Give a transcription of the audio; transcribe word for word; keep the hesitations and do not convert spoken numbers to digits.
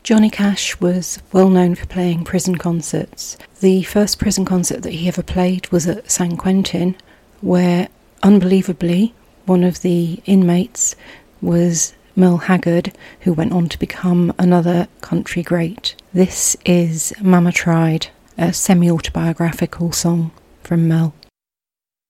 Johnny Cash was well known for playing prison concerts. The first prison concert that he ever played was at San Quentin, where, unbelievably, one of the inmates was Merle Haggard, who went on to become another country great. This is Mama Tried, a semi-autobiographical song from Merle.